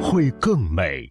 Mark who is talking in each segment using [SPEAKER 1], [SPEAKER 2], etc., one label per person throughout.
[SPEAKER 1] 会更美。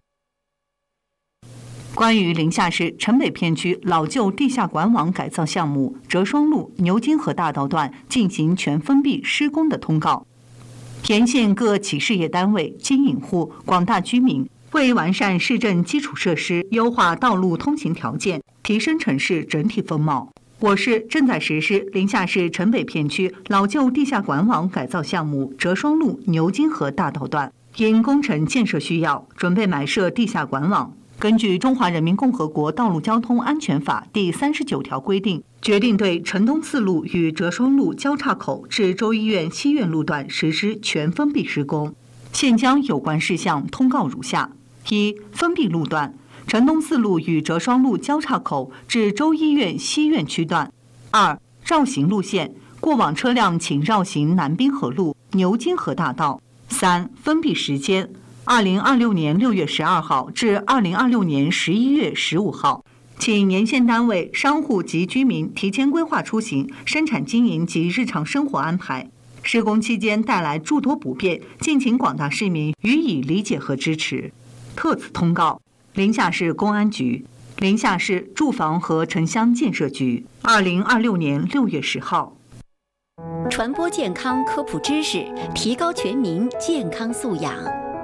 [SPEAKER 2] 关于临夏市城北片区老旧地下管网改造项目折双路牛津河大道段进行全封闭施工的通告，沿线各企事业单位、经营户、广大居民为完善市政基础设施、优化道路通行条件、提升城市整体风貌，我市正在实施临夏市城北片区老旧地下管网改造项目折双路牛津河大道段，因工程建设需要，准备埋设地下管网。根据《中华人民共和国道路交通安全法》第39条规定，决定对城东四路与折双路交叉口至州医院西苑路段实施全封闭施工。现将有关事项通告如下：一、封闭路段，城东四路与折双路交叉口至州医院西苑区段；二、绕行路线，过往车辆请绕行南滨河路、牛津河大道；三、封闭时间，2026年6月12号至2026年11月15号，请沿线单位、商户及居民提前规划出行、生产经营及日常生活安排。施工期间带来诸多不便，敬请广大市民予以理解和支持。特此通告：临夏市公安局、临夏市住房和城乡建设局，2026年6月10号。
[SPEAKER 3] 传播健康科普知识，提高全民健康素养。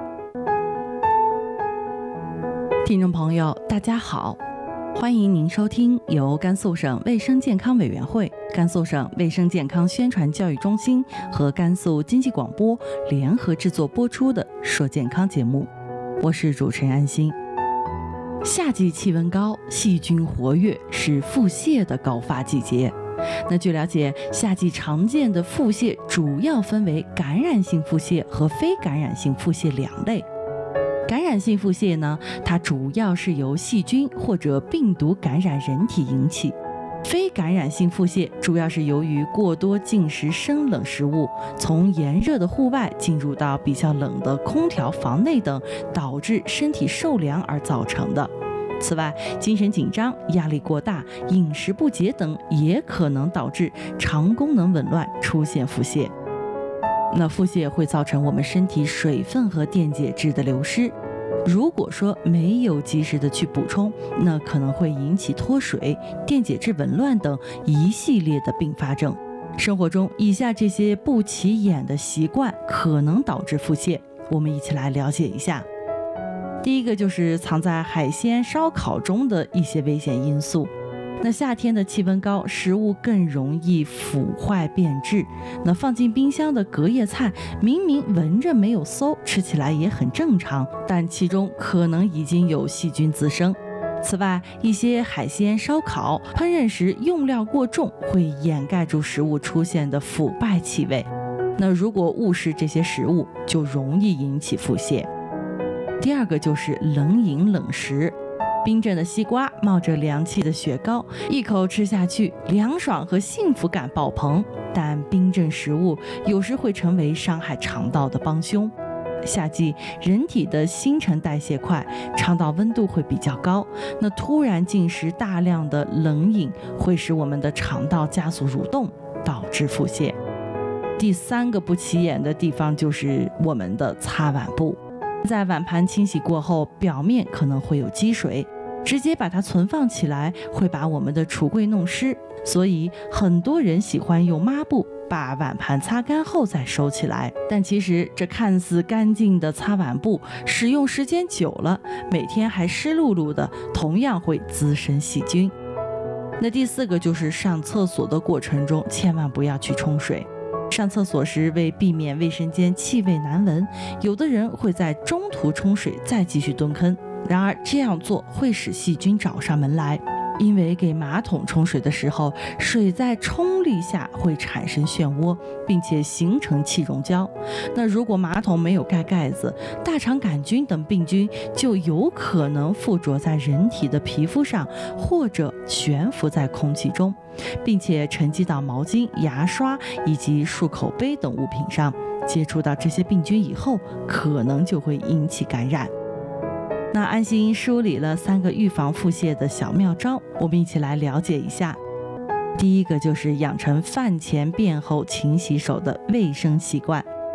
[SPEAKER 4] 听众朋友，大家好，欢迎您收听由甘肃省卫生健康委员会、甘肃省卫生健康宣传教育中心和甘肃经济广播联合制作播出的《说健康》节目，我是主持人安心。夏季气温高，细菌活跃，是腹泻的高发季节。那据了解，夏季常见的腹泻主要分为感染性腹泻和非感染性腹泻两类。感染性腹泻呢，它主要是由细菌或者病毒感染人体引起；非感染性腹泻主要是由于过多进食生冷食物，从炎热的户外进入到比较冷的空调房内等，导致身体受凉而造成的。此外，精神紧张、压力过大、饮食不节等也可能导致肠功能紊乱，出现腹泻。那腹泻会造成我们身体水分和电解质的流失，如果说没有及时的去补充，那可能会引起脱水、电解质紊乱等一系列的并发症。生活中以下这些不起眼的习惯可能导致腹泻，我们一起来了解一下。第一个就是藏在海鲜、烧烤中的一些危险因素。那夏天的气温高，食物更容易腐坏变质。那放进冰箱的隔夜菜，明明闻着没有馊，吃起来也很正常，但其中可能已经有细菌滋生。此外，一些海鲜、烧烤烹饪时用料过重，会掩盖住食物出现的腐败气味。那如果误食这些食物，就容易引起腹泻。第二个就是冷饮冷食。冰镇的西瓜，冒着凉气的雪糕，一口吃下去，凉爽和幸福感爆棚。但冰镇食物有时会成为伤害肠道的帮凶。夏季人体的新陈代谢快，肠道温度会比较高，那突然进食大量的冷饮，会使我们的肠道加速蠕动，导致腹泻。第三个不起眼的地方就是我们的擦碗布。在碗盘清洗过后，表面可能会有积水，直接把它存放起来，会把我们的橱柜弄湿，所以很多人喜欢用抹布把碗盘擦干后再收起来。但其实这看似干净的擦碗布，使用时间久了，每天还湿漉漉的，同样会滋生细菌。那第四个就是上厕所的过程中，千万不要去冲水。上厕所时，为避免卫生间气味难闻，有的人会在中途冲水再继续蹲坑。然而这样做会使细菌找上门来，因为给马桶冲水的时候，水在冲力下会产生漩涡，并且形成气溶胶。那如果马桶没有盖盖子，大肠杆菌等病菌就有可能附着在人体的皮肤上，或者悬浮在空气中，并且沉积到毛巾、牙刷以及漱口杯等物品上。接触到这些病菌以后，可能就会引起感染。那安心梳理了3个预防腹泻的小妙招，我们一起来了解一下。第一个就是养成饭前便后勤洗手的卫生习惯。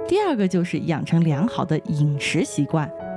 [SPEAKER 4] 第二个就是养成良好的饮食习惯。